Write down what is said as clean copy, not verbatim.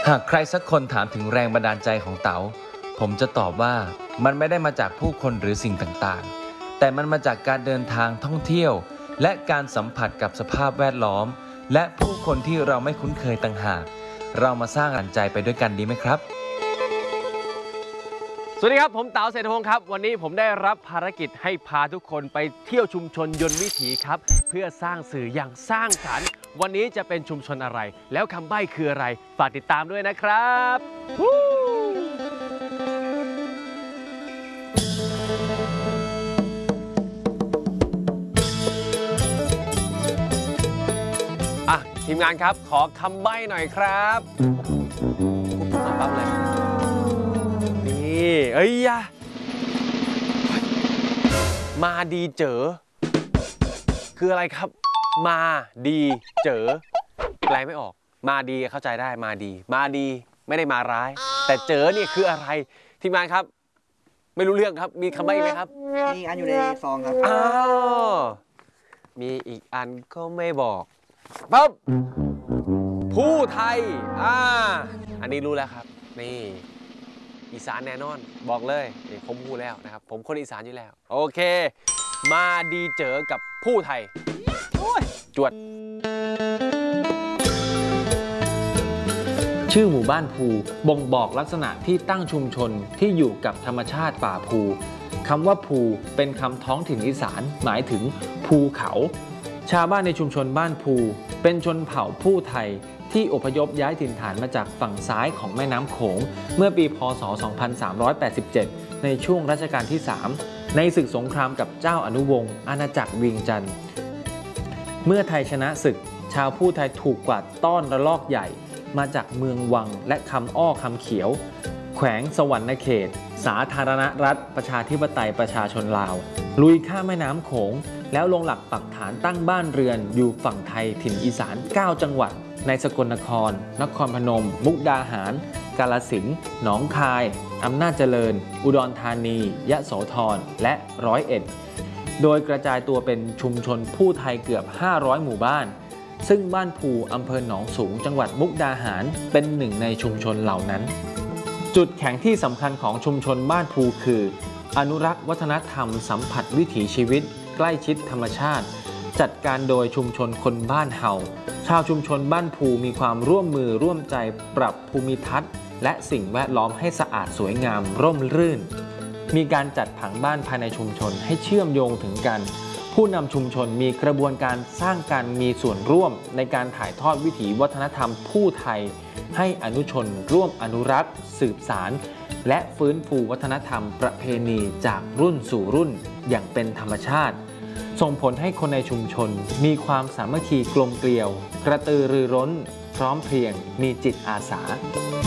หากใครสักคนถามถึงแรงบันดาลใจของเต๋าผมจะตอบว่ามันไม่ได้มาจากผู้คนหรือสิ่งต่างๆแต่มันมาจากการเดินทางท่องเที่ยวและการสัมผัสกับสภาพแวดล้อมและผู้คนที่เราไม่คุ้นเคยต่างหากเรามาสร้างแรงบันดาลใจไปด้วยกันดีไหมครับสวัสดีครับผมเต๋าเศรษฐพงศ์ครับวันนี้ผมได้รับภารกิจให้พาทุกคนไปเที่ยวชุมชนยนต์วิถีครับเพื่อสร้างสื่ออย่างสร้างสรรค์วันนี้จะเป็นชุมชนอะไรแล้วคำใบ้คืออะไรฝากติดตามด้วยนะครับทีมงานครับขอคำใบ้หน่อยครับมาปั๊บเลยนี่เอ้ยยะมาดีเจอคืออะไรครับมาดีเจอแปลไม่ออกมาดีเข้าใจได้มาดีไม่ได้มาร้ายแต่เจอเนี่ยคืออะไรทีมงานครับไม่รู้เรื่องครับมีคำใบ้ไหมครับมีอันอยู่ในซองครับอ้าวมีอีกอันก็ไม่บอกปั๊บผู้ไทยอันนี้รู้แล้วครับนี่อีสานแน่นอนบอกเลยนี่ผมพูดแล้วนะครับผมคนอีสานอยู่แล้วโอเคมาดีเจอกับผู้ไทยจวดชื่อหมู่บ้านภูบ่งบอกลักษณะที่ตั้งชุมชนที่อยู่กับธรรมชาติป่าภูคำว่าภูเป็นคำท้องถิ่นอีสานหมายถึงภูเขาชาวบ้านในชุมชนบ้านภูเป็นชนเผ่าผู้ไทยที่อพยพย้ายถิ่นฐานมาจากฝั่งซ้ายของแม่น้ำโขงเมื่อปีพ.ศ. 2387 ในช่วงรัชกาลที่ 3 ในศึกสงครามกับเจ้าอนุวงศ์อาณาจักรเวียงจันทร์เมื่อไทยชนะศึกชาวผู้ไทยถูกกวาดต้อนระลอกใหญ่มาจากเมืองวังและคำอ้อคำเขียวแขวงสวรรณเขตสาธารณรัฐประชาธิปไตยประชาชนลาวลุยข้ามแม่น้ำโขงแล้วลงหลักปักฐานตั้งบ้านเรือนอยู่ฝั่งไทยถิ่นอีสาน 9 จังหวัดในสกลนครนครพนมมุกดาหารกาฬสินธุ์หนองคายอำนาจเจริญอุดรธานียโสธรและ101โดยกระจายตัวเป็นชุมชนผู้ไทยเกือบ500หมู่บ้านซึ่งบ้านภูอำเภอหนองสูงจังหวัดมุกดาหารเป็นหนึ่งในชุมชนเหล่านั้นจุดแข็งที่สำคัญของชุมชนบ้านภูคืออนุรักษ์วัฒนธรรมสัมผัสวิถีชีวิตใกล้ชิดธรรมชาติจัดการโดยชุมชนคนบ้านเฮาชาวชุมชนบ้านภูมีความร่วมมือร่วมใจปรับภูมิทัศน์และสิ่งแวดล้อมให้สะอาดสวยงามร่มรื่นมีการจัดผังบ้านภายในชุมชนให้เชื่อมโยงถึงกันผู้นำชุมชนมีกระบวนการสร้างการมีส่วนร่วมในการถ่ายทอดวิถีวัฒนธรรมผู้ไทยให้อนุชนร่วมอนุรักษ์สืบสานและฟื้นฟูวัฒนธรรมประเพณีจากรุ่นสู่รุ่นอย่างเป็นธรรมชาติส่งผลให้คนในชุมชนมีความสามัคคีกลมเกลียวกระตือรือร้นพร้อมเพรียงมีจิตอาสา